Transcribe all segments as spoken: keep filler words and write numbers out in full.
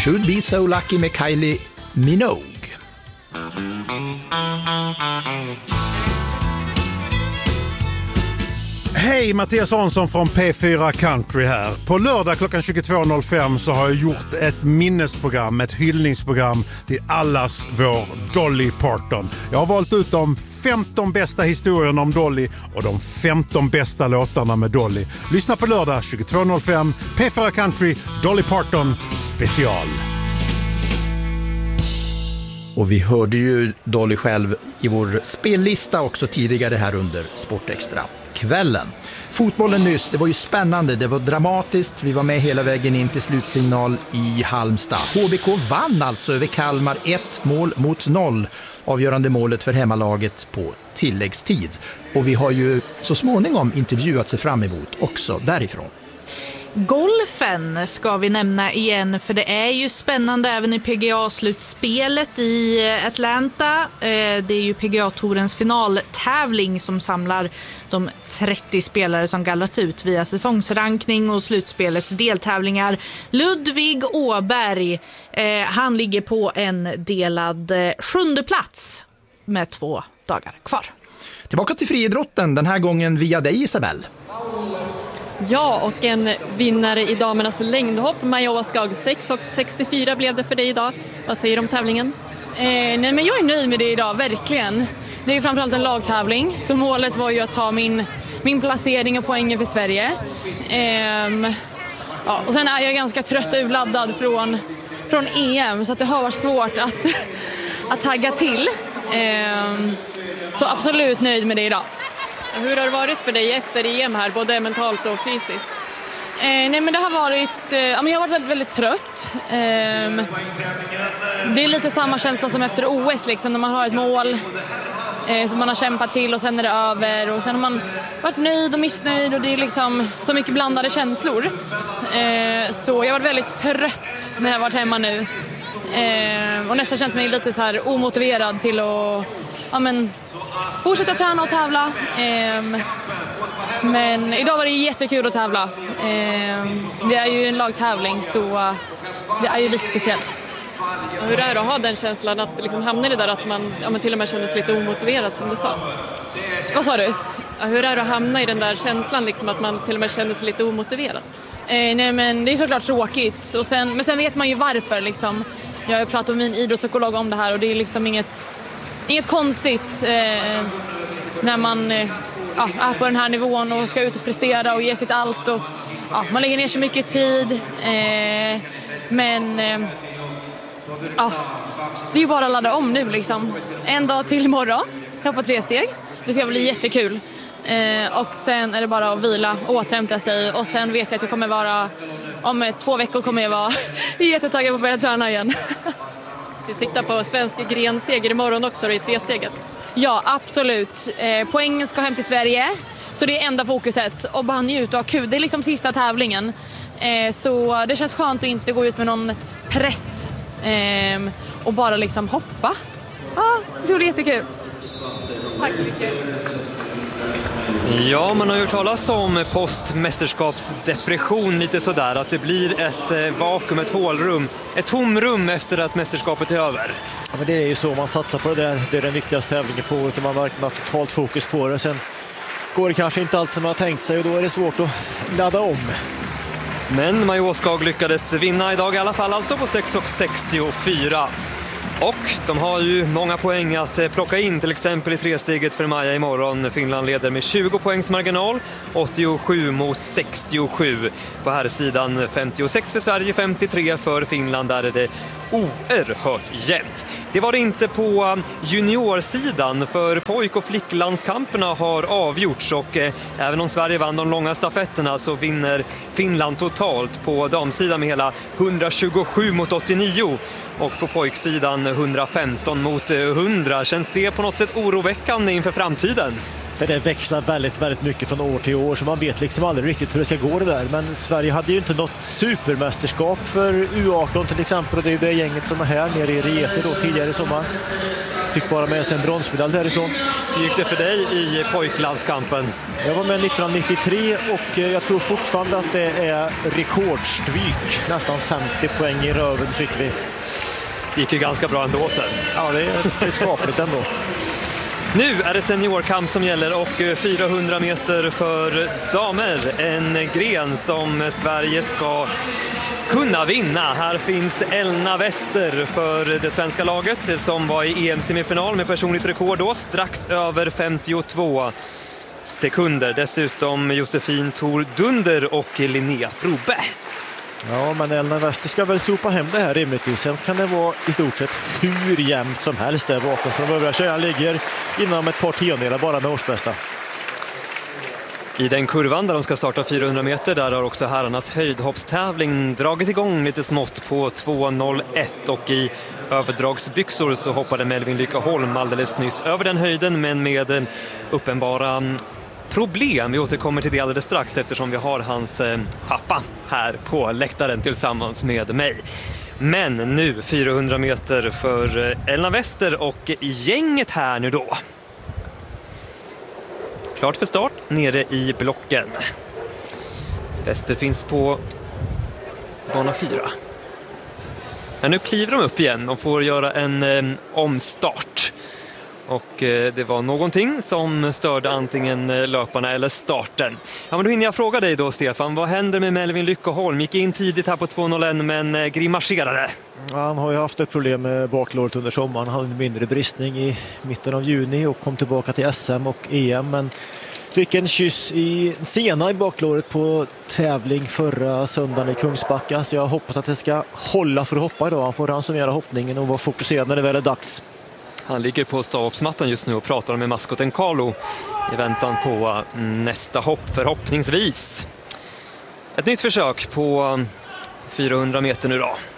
Should Be So Lucky med Kylie Minogue. Hej, Mattias Hansson från P fyra Country här. På lördag klockan tjugotvå noll fem så har jag gjort ett minnesprogram, ett hyllningsprogram till allas vår Dolly Parton. Jag har valt ut de femton bästa historierna om Dolly och de femton bästa låtarna med Dolly. Lyssna på lördag tjugotvå noll fem, P fyra Country, Dolly Parton special. Och vi hörde ju Dolly själv i vår spellista också tidigare här under Sportextra kvällen. Fotbollen nyss, det var ju spännande, det var dramatiskt, vi var med hela vägen in till slutsignal i Halmstad. H B K vann alltså över Kalmar ett mål mot noll, avgörande målet för hemmalaget på tilläggstid. Och vi har ju så småningom intervjuat sig fram emot också därifrån. Golfen ska vi nämna igen, för det är ju spännande även i P G A-slutspelet i Atlanta. Det är ju P G A-tourens finaltävling som samlar de trettio spelare som gallrats ut via säsongsrankning och slutspelets deltävlingar. Ludvig Åberg, han ligger på en delad sjunde plats med två dagar kvar. Tillbaka till friidrotten, den här gången via dig, Isabel. Ja, och en vinnare i damernas längdhopp, Maja Åskag, sex och sextiofyra blev det för dig idag. Vad säger du om tävlingen? Eh, nej, men jag är nöjd med det idag, verkligen. Det är ju framförallt en lagtävling, så målet var ju att ta min, min placering och poängen för Sverige. Eh, ja, och sen är jag ganska trött och urladdad från, från E M, så att det har varit svårt att, att tagga till. Eh, så absolut nöjd med det idag. Hur har det varit för dig efter E M här, både mentalt och fysiskt? Eh, nej men det har varit, eh, ja, men jag har varit väldigt, väldigt trött. Eh, det är lite samma känsla som efter O S liksom, när man har ett mål eh, som man har kämpat till och sen är det över och sen har man varit nöjd och missnöjd och det är liksom så mycket blandade känslor. Eh, så jag har varit väldigt trött när jag har varit hemma nu eh, och nästan känt mig lite så här omotiverad till att ja, men, fortsätta träna och tävla. Eh, men idag var det jättekul att tävla. Eh, det är ju en lagtävling så det är ju lite speciellt. Och hur är det att ha den känslan att liksom hamna i det där att man, ja, man till och med kändes lite omotiverad som du sa? Vad sa du? Ja, hur är det att hamna i den där känslan liksom att man till och med känner sig lite omotiverad? Eh, nej men det är såklart tråkigt. Och sen, men sen vet man ju varför liksom. Jag har ju pratat med min idrottspsykolog om det här och det är liksom inget, inget konstigt eh, när man eh, ja, är på den här nivån och ska ut och prestera och ge sitt allt. Och, ja, man lägger ner så mycket tid. Eh, men eh, ja, det är ju bara att ladda om nu liksom. En dag till imorgon. Hoppa tre steg. Det ska bli jättekul. Eh, och sen är det bara att vila och återhämta sig. Och sen vet jag att jag kommer vara, om två veckor kommer jag vara jättetaggad på att börja träna igen. Vi siktar på svensk grenseger imorgon också i tresteget. Ja, absolut. Eh, poängen ska hem till Sverige. Så det är enda fokuset. Och bara njuta och ha kul. Det är liksom sista tävlingen. Eh, så det känns skönt att inte gå ut med någon press. Eh, och bara liksom hoppa. Ja, ah, det ska bli jättekul. Tack så mycket. Ja, man har ju hört talas om postmästerskapsdepression lite sådär. Att det blir ett eh, vakuum, ett hålrum, ett tomrum efter att mästerskapet är över. Ja, men det är ju så, man satsar på det där. Det är den viktigaste tävlingen på året och man verkligen har totalt fokus på det. Sen går det kanske inte allt som man har tänkt sig och då är det svårt att ladda om. Men Maja Åskag lyckades vinna idag i alla fall, alltså på sex och sextiofyra. Och de har ju många poäng att plocka in, till exempel i tresteget för Maja imorgon. Finland leder med tjugo poängs marginal, åttiosju mot sextiosju. På här sidan femtiosex för Sverige, femtiotre för Finland. Där är det oerhört jämnt. Det var det inte på juniorsidan, för pojk- och flicklandskamperna har avgjorts och eh, även om Sverige vann de långa stafetterna så vinner Finland totalt på damsidan med hela hundratjugosju mot åttionio och på pojksidan hundrafemton mot hundra. Känns det på något sätt oroväckande inför framtiden? det där växlar väldigt, väldigt mycket från år till år, så man vet liksom aldrig riktigt hur det ska gå det där. Men Sverige hade ju inte något supermästerskap för U arton till exempel, och det är ju det gänget som är här nere i Riete då tidigare i sommar. Fick bara med sig en bronsmedalj därifrån. Hur gick det för dig i pojklandskampen? Jag var med nittonhundranittiotre och jag tror fortfarande att det är rekordstryk. Nästan femtio poäng i röven fick vi. Det gick ju ganska bra ändå sen. Ja, det är, det är skapligt ändå. Nu är det seniorkamp som gäller och fyrahundra meter för damer. En gren som Sverige ska kunna vinna. Här finns Elna Wester för det svenska laget som var i E M-semifinal med personligt rekord då, strax över femtiotvå sekunder. Dessutom Josefin Thor Dunder och Linnea Frobe. Ja, men Elna Wester ska väl sopa hem det här rimligtvis. Sen kan det vara i stort sett hur jämnt som helst där bakom. För de övriga tjejerna ligger inom ett par tiondelar bara med årsbästa. I den kurvan där de ska starta fyrahundra meter, där har också herrarnas höjdhoppstävling dragit igång lite smått på två noll ett, och i överdragsbyxor så hoppade Melvin Lyckeholm alldeles nyss över den höjden, men med uppenbara problem. Vi återkommer till det alldeles strax eftersom vi har hans pappa här på läktaren tillsammans med mig. Men nu fyrahundra meter för Elna Wester och gänget här nu då. Klart för start nere i blocken. Wester finns på bana fyra. Ja, nu kliver de upp igen och får göra en eh, omstart. Och eh, det var någonting som störde antingen löparna eller starten. Ja, men då hinner jag fråga dig då, Stefan. Vad händer med Melvin Lyckeholm? Gick in tidigt här på två noll ett men eh, grimaserade. Ja, han har ju haft ett problem med baklåret under sommaren. Han hade en mindre bristning i mitten av juni och kom tillbaka till S M och E M. Men fick en kyss i sena i baklåret på tävling förra söndagen i Kungsbacka. Så jag hoppas att det ska hålla för att hoppa idag. Han får ransonera hoppningen och vara fokuserad när det väl är dags. Han ligger på stavhoppsmattan just nu och pratar med maskoten Carlo i väntan på nästa hopp förhoppningsvis. Ett nytt försök på fyrahundra meter nu då.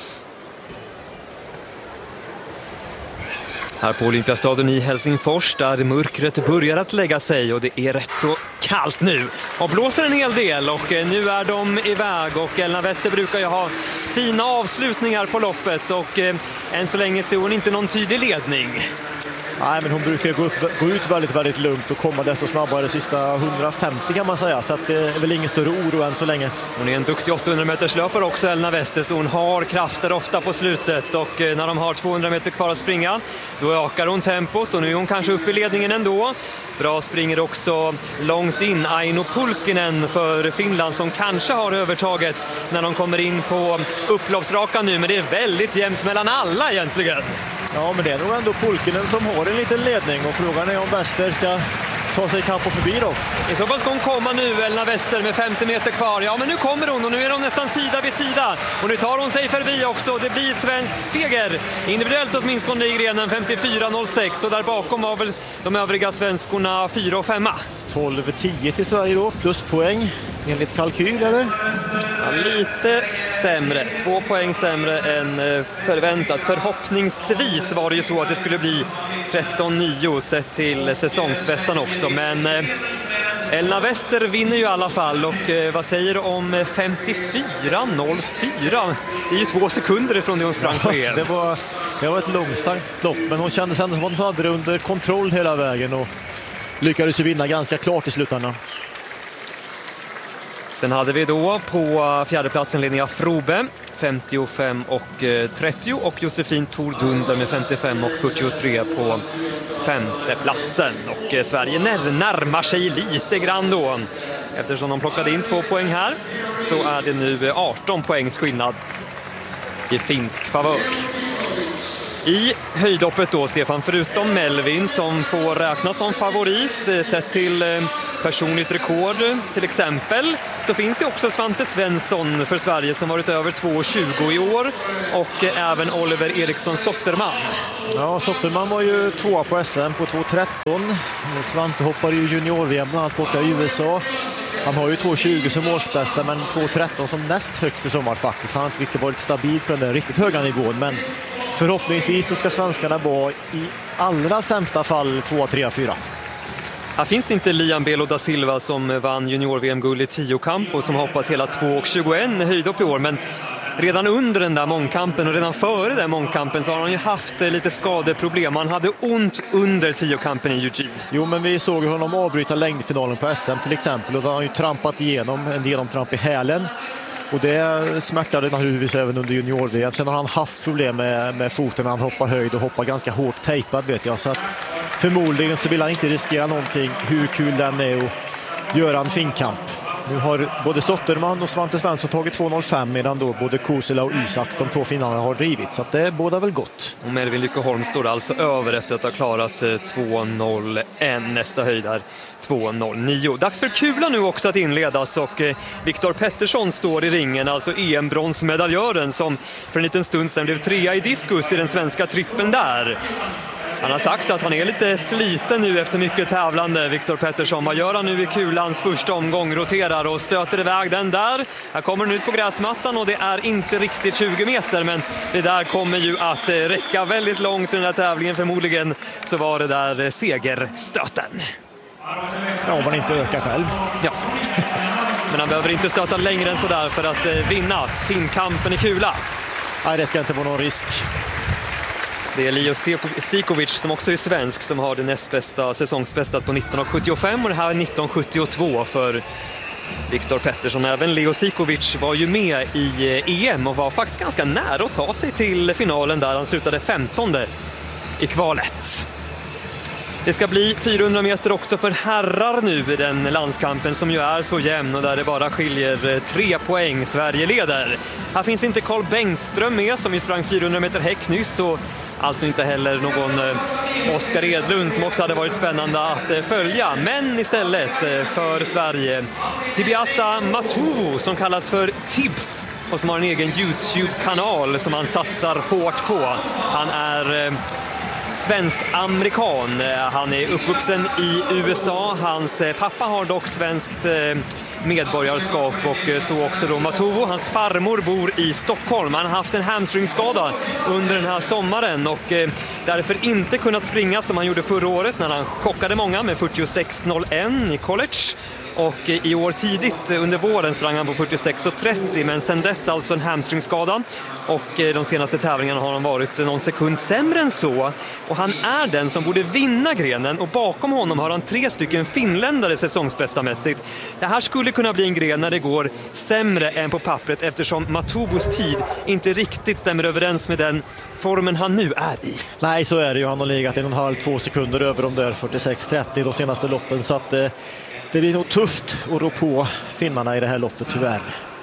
Här på Olympiastadion i Helsingfors där mörkret börjar att lägga sig och det är rätt så kallt nu. Och blåser en hel del och nu är de iväg och Elna Wester brukar ju ha fina avslutningar på loppet och eh, än så länge ser hon inte någon tydlig ledning. Nej, men hon brukar gå, upp, gå ut väldigt, väldigt lugnt och komma desto snabbare sista hundrafemtio kan man säga. Så att det är väl ingen större oro än så länge. Hon är en duktig åttahundra meters löpare också, Elna Wester, så hon har krafter ofta på slutet. Och när de har tvåhundra meter kvar att springa, då ökar hon tempot och nu är hon kanske uppe i ledningen ändå. Bra springer också långt in Aino Pulkkinen för Finland som kanske har övertaget när de kommer in på upploppsrakan nu. Men det är väldigt jämnt mellan alla egentligen. Ja, men det är nog ändå Pulkkinen som har en liten ledning och frågan är om Wester ska ta sig kapp och förbi då. I så fall ska hon komma nu, Elna Wester, med femtio meter kvar. Ja, men nu kommer hon och nu är de nästan sida vid sida. Och nu tar hon sig förbi också. Det blir svensk seger. Individuellt åtminstone i grenen femtiofyra noll sex. Och där bakom var väl de övriga svenskorna fyra och femma. tolv tio till Sverige då, plus poäng. Enligt kalkyl, eller? Ja, lite sämre. Två poäng sämre än förväntat. Förhoppningsvis var det ju så att det skulle bli tretton nio sett till säsongsbästan också. Men eh, Elna Wester vinner ju i alla fall. Och eh, vad säger du om femtiofyra noll fyra? Det är ju två sekunder ifrån det hon sprang på er. det, var, det var ett långsamt lopp, men hon kände sen att hon hade det under kontroll hela vägen och lyckades ju vinna ganska klart i slutändan. Sen hade vi då på fjärdeplatsen Linnea Frobe, femtiofem och trettio, och Josefin Thor Dunder med femtiofem och fyrtiotre på femteplatsen. Och Sverige närmar sig lite grann då. Eftersom de plockade in två poäng här så är det nu arton poängs skillnad i finsk favör. I höjdhoppet då, Stefan, förutom Melvin som får räknas som favorit sett till personligt rekord till exempel, så finns det också Svante Svensson för Sverige som varit över två tjugo i år, och även Oliver Eriksson Sotterman. Ja, Sotterman var ju tvåa på S M på två tretton. Svante hoppar ju junior-V M bland annat borta i U S A. Han har ju två tjugo som årsbästa, men två tretton som näst högst i sommar faktiskt. Han har inte riktigt varit stabil på den där riktigt höga nivån, men förhoppningsvis så ska svenskarna vara i allra sämsta fall två, tre, fyra. Här finns inte Liam Belo da Silva som vann junior-V M-guld i tiokamp och som har hoppat hela två tjugoett höjdhopp i år, men redan under den där mångkampen och redan före den mångkampen så har han ju haft lite skadeproblem. Han hade ont under tiokampen i Eugene. Jo, men vi såg honom avbryta längdfinalen på S M till exempel, och då har han ju trampat igenom en genomtramp i hälen. Och det smärtade naturligtvis även under junior-V M. Sen har han haft problem med, med foten när han hoppar höjd och hoppar ganska hårt tejpad, vet jag. Så att förmodligen så vill han inte riskera någonting, hur kul den är, och göra en finkamp. Nu har både Sotterman och Svante Svensson tagit två noll fem, medan då både Kosela och Isaks, de två finnarna, har drivit. Så att det är båda väl gott. Och Melvin Lyckeholm står alltså över efter att ha klarat två noll ett. Nästa höjd är två noll nio. Dags för kula nu också att inledas, och Viktor Pettersson står i ringen, alltså E M-bronsmedaljören som för en liten stund sedan blev trea i diskus i den svenska trippen där. Han har sagt att han är lite sliten nu efter mycket tävlande, Viktor Pettersson. Vad gör han nu i kulans första omgång? Roterar och stöter iväg den där. Här kommer den ut på gräsmattan och det är inte riktigt tjugo meter, men det där kommer ju att räcka väldigt långt i den här tävlingen. Förmodligen så var det där segerstöten. Ja, om man inte ökar själv. Ja. Men han behöver inte stöta längre än sådär för att vinna finkampen i kula. Nej, det ska inte vara någon risk. Det är Leo Sikovic som också är svensk som har det näst bästa säsongsbästat på nitton sjuttiofem, och det här är nitton sjuttiotvå för Viktor Pettersson. Även Leo Sikovic var ju med i E M och var faktiskt ganska nära att ta sig till finalen där. Han slutade femtonde i kvalet. Det ska bli fyrahundra meter också för herrar nu i den landskampen som ju är så jämn och där det bara skiljer tre poäng. Sverige leder. Här finns inte Carl Bengtström med som ju sprang fyrahundra meter häck nyss, och alltså inte heller någon Oskar Edlund som också hade varit spännande att följa. Men istället för Sverige Tibiasa Matuvu som kallas för Tibs och som har en egen YouTube-kanal som han satsar hårt på. Han är svensk-amerikan. Han är uppvuxen i U S A. Hans pappa har dock svenskt medborgarskap och så också då Matuvu. Hans farmor bor i Stockholm. Han har haft en hamstringskada under den här sommaren och därför inte kunnat springa som han gjorde förra året när han chockade många med fyrtiosex noll ett i college. Och i år tidigt under våren sprang han på fyrtiosex trettio, men sen dess alltså en hamstringskada. Och de senaste tävlingarna har han varit någon sekund sämre än så. Och han är den som borde vinna grenen, och bakom honom har han tre stycken finländare säsongsbästamässigt. Det här skulle kunna bli en gren när det går sämre än på pappret, eftersom Matuvus tid inte riktigt stämmer överens med den formen han nu är i. Nej, så är det ju. Han har legat en och en halv, två sekunder över de där fyrtiosex trettio de senaste loppen, så att eh... det blir nog tufft att rå på finnarna i det här loppet, tyvärr.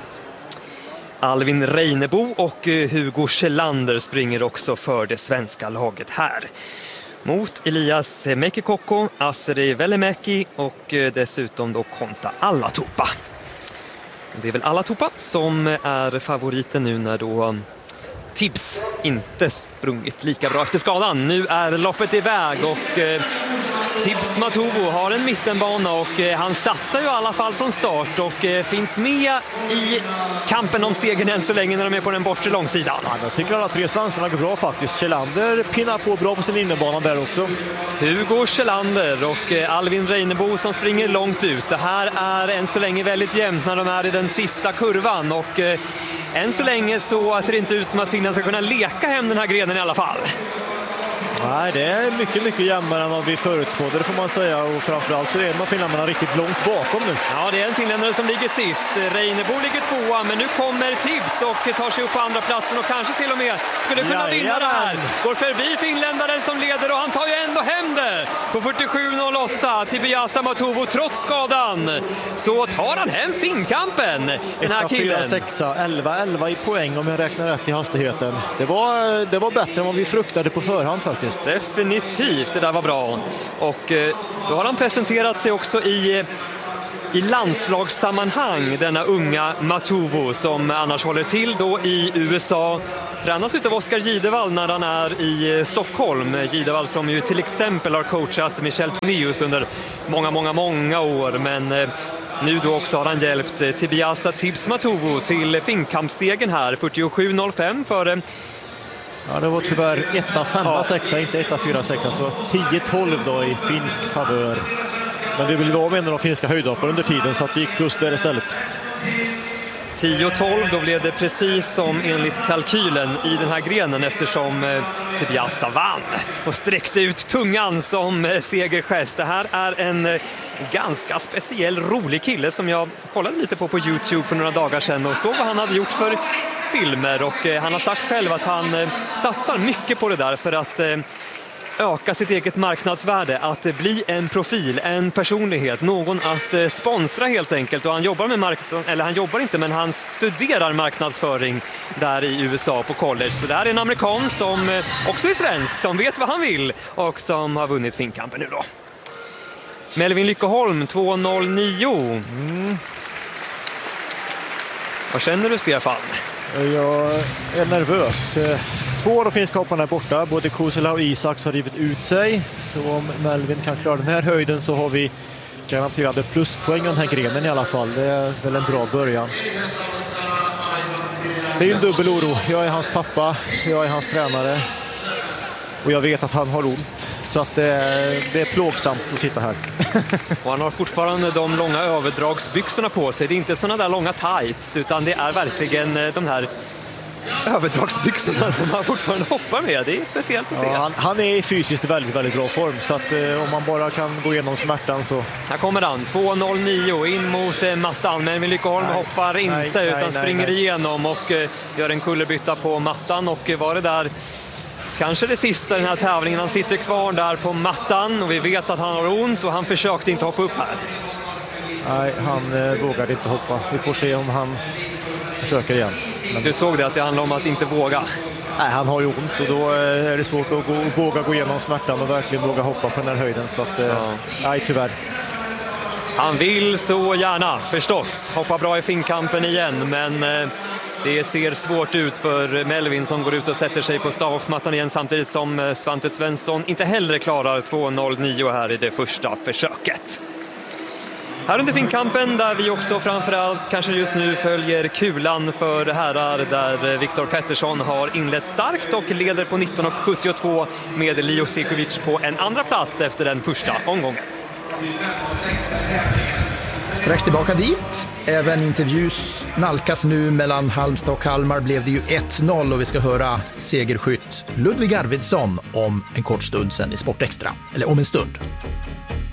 Alvin Reinebo och Hugo Kjellander springer också för det svenska laget här. Mot Elias Mekikokko, Aseri Velimäki och dessutom då Konta Alatupa. Det är väl Alatupa som är favoriten nu när då Tips inte sprungit lika bra efter skadan. Nu är loppet iväg och eh, Tips Matuvu har en mittenbana och eh, han satsar ju i alla fall från start och eh, finns med i kampen om segern än så länge när de är på den bortre långsidan. Ja, jag tycker alla tre svenskarna går bra faktiskt. Kjellander pinnar på bra på sin innebana där också. Hugo Kjellander och eh, Alvin Reinebo som springer långt ut. Det här är än så länge väldigt jämnt när de är i den sista kurvan och eh, än så länge så ser det inte ut som att Finland ska kunna leka hem den här grenen i alla fall. Nej, det är mycket, mycket jämnare än vad vi förutspådde, det får man säga. Och framförallt så är en av finländarna riktigt långt bakom nu. Ja, det är en finländare som ligger sist. Reinebo ligger tvåa, men nu kommer Tibbs och tar sig upp på andra platsen och kanske till och med skulle kunna Jajamän. vinna det här. Går förbi finländaren som leder och han tar ju ändå hem det. På fyrtiosju noll åtta, Tibiasa Matuvu trots skadan. Så tar han hem finkampen, den här killen. sex, elva elva i poäng om jag räknar rätt i hastigheten. Det var, det var bättre än vad vi fruktade på förhand faktiskt. Definitivt, det där var bra. Och eh, då har han presenterat sig också i, i landslagssammanhang, denna unga Matuvu som annars håller till då i U S A. Tränas utav Oskar Gidevall när han är i Stockholm. Gidevall som ju till exempel har coachat Michel Tornius under många, många, många år. Men eh, nu då också har han hjälpt eh, Tibiasa Tibbs Matuvu till finkampssegern här. fyrtiosju noll fem för... Ja, det var tyvärr ett fem sex, inte ett fyra sex, så tio tolv då i finsk favör. Men vi ville vara med de finska höjdhoppare under tiden så att vi gick plus där istället. tio tolv, då blev det precis som enligt kalkylen i den här grenen eftersom eh, Tobiasa vann och sträckte ut tungan som eh, segergest. Det här är en eh, ganska speciell, rolig kille som jag kollade lite på på YouTube för några dagar sedan och såg vad han hade gjort för filmer och eh, han har sagt själv att han eh, satsar mycket på det där för att eh, öka sitt eget marknadsvärde, att bli en profil, en personlighet, någon att sponsra helt enkelt. Och han jobbar med marknads... eller han jobbar inte, men han studerar marknadsföring där i U S A på college. Så det här är en amerikan som också är svensk, som vet vad han vill och som har vunnit finkampen nu då. Melvin Lyckeholm, två noll nio. Mm. Vad känner du, Stefan? Jag är nervös. Två av de finska hopparna är borta. Både Kusela och Isaks har rivit ut sig. Så om Melvin kan klara den här höjden så har vi garanterade pluspoäng i den här grenen i alla fall. Det är väl en bra början. Det är ju en dubbel oro. Jag är hans pappa, jag är hans tränare. Och jag vet att han har ont. Så att det, är, det är plågsamt att sitta här. Och han har fortfarande de långa överdragsbyxorna på sig. Det är inte sådana där långa tights, utan det är verkligen de här överdragsbyxorna som han fortfarande hoppar med. Det är speciellt att se. Ja, han, han är fysiskt i väldigt, väldigt bra form. Så att eh, om man bara kan gå igenom smärtan så... Här kommer han, två noll nio in mot eh, mattan. Men Lyckeholm hoppar inte nej, utan nej, springer nej. igenom och eh, gör en kullerbytta på mattan. Och eh, var det där... Kanske det sista i den här tävlingen. Han sitter kvar där på mattan och vi vet att han har ont och han försökte inte hoppa upp här. Nej, han eh, vågade inte hoppa. Vi får se om han försöker igen. Men... Du såg det att det handlar om att inte våga? Nej, han har ju ont och då är det svårt att gå, våga gå igenom smärtan och verkligen våga hoppa på den här höjden. Så att, eh, ja. nej, tyvärr. Han vill så gärna, förstås, hoppa bra i finkampen igen, men... Eh... Det ser svårt ut för Melvin som går ut och sätter sig på stavhoppsmattan igen samtidigt som Svante Svensson inte heller klarar två noll nio här i det första försöket. Här under finkampen där vi också framförallt kanske just nu följer kulan för herrar där Viktor Pettersson har inlett starkt och leder på nitton sjuttiotvå med Leo Sikovic på en andra plats efter den första omgången. Strax tillbaka dit. Även intervjus nalkas nu mellan Halmstad och Kalmar blev det ju ett noll och vi ska höra segerskytt Ludvig Arvidsson om en kort stund sen i Sport Extra. Eller om en stund.